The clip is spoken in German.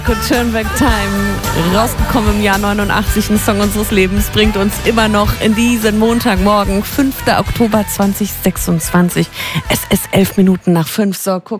Good Turn Back Time, rausgekommen im Jahr 89, ein Song unseres Lebens, bringt uns immer noch in diesen Montagmorgen, 5. Oktober 2026. Es ist 11 Minuten nach 5. So, guck.